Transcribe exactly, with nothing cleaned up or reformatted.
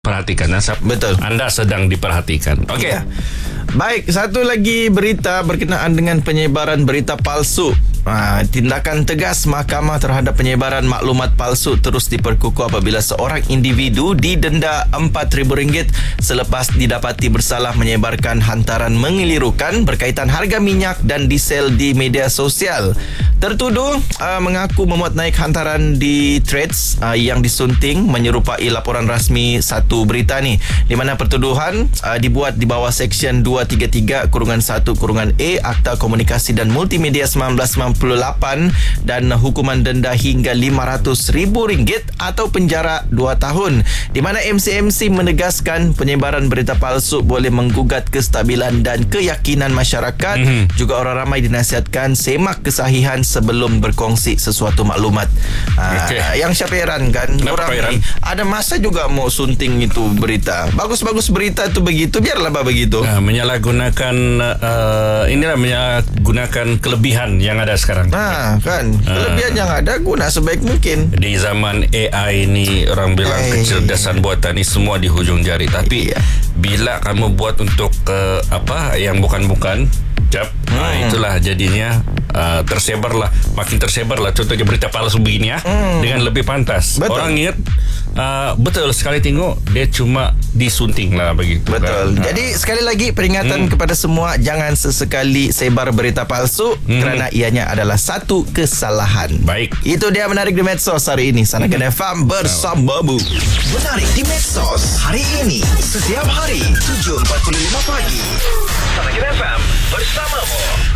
perhatikan, Nasab. Betul. Anda sedang diperhatikan. Okey. Ya. Baik, satu lagi berita berkenaan dengan penyebaran berita palsu. Ha, tindakan tegas mahkamah terhadap penyebaran maklumat palsu terus diperkukuh apabila seorang individu didenda empat ribu ringgit selepas didapati bersalah menyebarkan hantaran mengelirukan berkaitan harga minyak dan diesel di media sosial. Tertuduh uh, mengaku memuat naik hantaran di threads uh, yang disunting menyerupai laporan rasmi satu berita ni, di mana pertuduhan uh, dibuat di bawah Seksyen dua tiga tiga kurungan satu kurungan A Akta Komunikasi dan Multimedia sembilan belas sembilan puluh lapan dan hukuman denda hingga lima ratus ribu ringgit atau penjara dua tahun, di mana M C M C menegaskan penyebaran berita palsu boleh menggugat kestabilan dan keyakinan masyarakat. Mm-hmm. Juga orang ramai dinasihatkan semak kesahihan sebelum berkongsi sesuatu maklumat. Okay. Uh, yang siapa heran kan, Kenapa orang ni ada masa juga mau sunting itu berita. Bagus-bagus berita tu begitu, biarlah bah begitu. Nah, menyalahgunakan uh, inilah menyalahgunakan kelebihan yang ada sekarang. Nah, kan kelebihan uh, yang ada guna sebaik mungkin. Di zaman A I ni orang bilang hey. kecerdasan buatan ni semua di hujung jari. Tapi iya. bila kamu buat untuk uh, apa yang bukan-bukan, jap, hmm. nah, itulah jadinya uh, tersebarlah, makin tersebarlah contohnya berita palsu begini ya, hmm. dengan lebih pantas. Betul. Orang ingat uh, betul sekali tengok dia cuma disunting lah begitu. Betul. Kan? Jadi sekali lagi peringatan hmm. kepada semua, jangan sesekali sebar berita palsu hmm. kerana ianya adalah satu kesalahan. Baik. Itu dia Menarik di Medsos hari ini. Sanakan hmm. F M bersamamu. Menarik di Medsos hari ini setiap hari tujuh empat puluh lima pagi. Sanakan F M bersamamu.